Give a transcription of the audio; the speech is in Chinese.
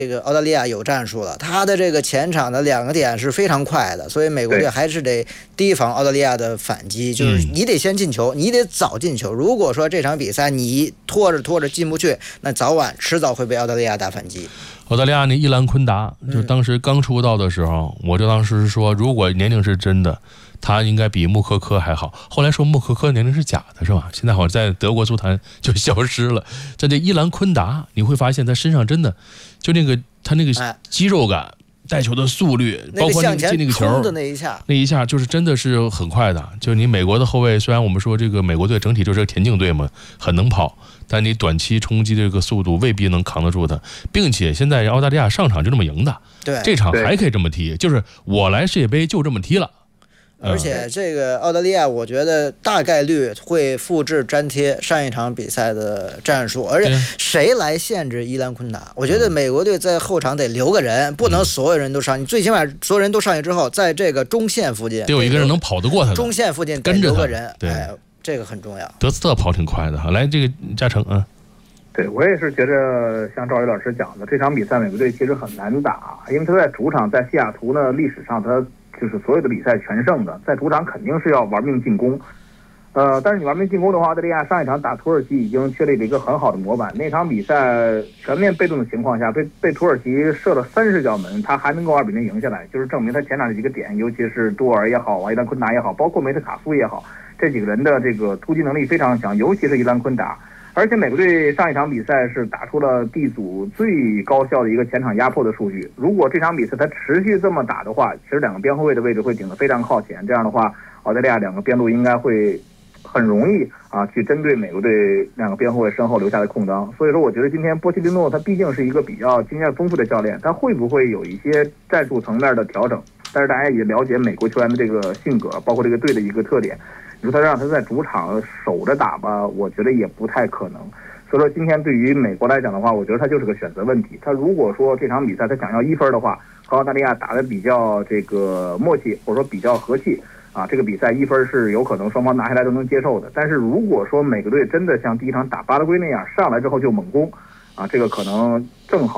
这个澳大利亚有战术了，他的这个前场的2个点是非常快的，所以美国队还是得提防澳大利亚的反击，就是你得先进球，你得早进球。如果说这场比赛你拖着进不去，那迟早会被澳大利亚打反击。 澳大利亚那伊兰昆达，就当时刚出道的时候，我就当时说，如果年龄是真的，他应该比穆科科还好。后来说穆科科年龄是假的，是吧？现在好像在德国足坛就消失了。在这伊兰昆达，你会发现他身上真的就他那个肌肉感。带球的速率，包括那个进那个球的那一下就是真的是很快的。就你美国的后卫，虽然我们说这个美国队整体就是个田径队嘛，很能跑，但你短期冲击这个速度未必能扛得住他。并且现在澳大利亚上场就这么赢的， 对， 这场还可以这么踢，就是我来世界杯就这么踢了。 而且这个澳大利亚，我觉得大概率会复制粘贴上一场比赛的战术，而且谁来限制伊兰昆达？我觉得美国队在后场得留个人，不能所有人都上，你最起码所有人都上去之后，在这个中线附近得有一个人能跑得过他， 中线附近跟着留个人， 对， 这个很重要。 德斯特跑挺快的哈，来这个嘉诚啊。 对，我也是觉得像赵宇老师讲的，这场比赛美国队其实很难打，因为他在主场在西雅图呢，历史上他就是所有的比赛全胜的，在主场肯定是要玩命进攻。但是你玩命进攻的话，澳大利亚上一场打土耳其已经确立了一个很好的模板。那场比赛全面被动的情况下，被土耳其射了30脚门，他还能够2-0赢下来，就是证明他前场这几个点，尤其是多尔也好，伊兰昆达也好，包括梅特卡夫也好，这几个人的这个突击能力非常强，尤其是伊兰昆达。而且美国队上一场比赛是打出了 D 组最高效的一个前场压迫的数据。如果这场比赛他持续这么打的话，其实2个边后卫的位置会顶得非常靠前。这样的话，澳大利亚2个边路应该会很容易去针对美国队2个边后卫身后留下的空当。所以说，我觉得今天波切蒂诺他毕竟是一个比较经验丰富的教练，他会不会有一些战术层面的调整？但是大家也了解美国球员的这个性格，包括这个队的一个特点。你说他让他在主场守着打吧，我觉得也不太可能。所以说今天对于美国来讲的话，我觉得他就是个选择问题。他如果说这场比赛他想要1分的话，和澳大利亚打得比较这个默契，或者说比较和气这个比赛1分是有可能双方拿下来都能接受的。但是如果说美国队真的像第一场打巴拉圭那样上来之后就猛攻这个可能正好